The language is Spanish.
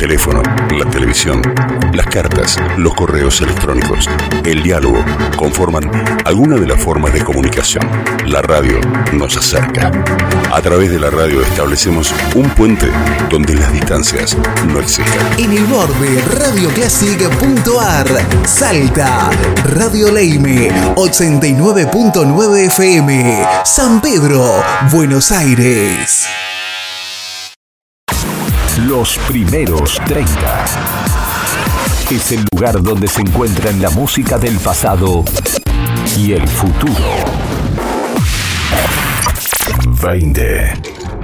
teléfono, la televisión, las cartas, los correos electrónicos, el diálogo conforman alguna de las formas de comunicación. La radio nos acerca. A través de la radio establecemos un puente donde las distancias no existen. En el borde, radioclassic.ar, Salta, Radio Leime, 89.9 FM, San Pedro, Buenos Aires. Los primeros 30. Es el lugar donde se encuentran la música del pasado y el futuro. 20.